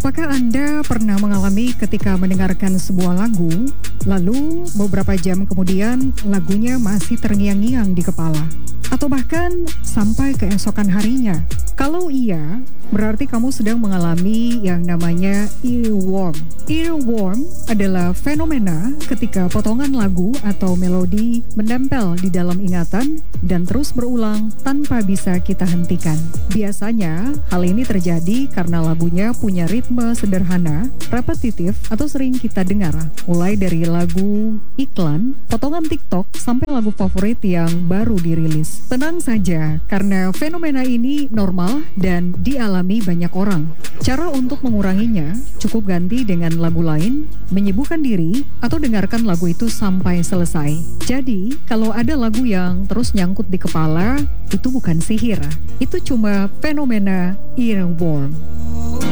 Apakah Anda pernah mengalami ketika mendengarkan sebuah lagu, lalu beberapa jam kemudian lagunya masih terngiang-ngiang di kepala? Atau bahkan sampai keesokan harinya? Kalau iya, berarti kamu sedang mengalami yang namanya earworm. Earworm adalah fenomena ketika potongan lagu atau melodi menempel di dalam ingatan dan terus berulang tanpa bisa kita hentikan. Biasanya, hal ini terjadi karena lagunya punya ritme sederhana, repetitif, atau sering kita dengar, mulai dari lagu iklan, potongan TikTok, sampai lagu favorit yang baru dirilis. Tenang saja, karena fenomena ini normal dan dialami banyak orang. Cara untuk menguranginya, cukup ganti dengan lagu lain, menyibukkan diri, atau dengarkan lagu itu sampai selesai. Jadi, kalau ada lagu yang terus nyangkut di kepala, itu bukan sihir. Itu cuma fenomena earworm.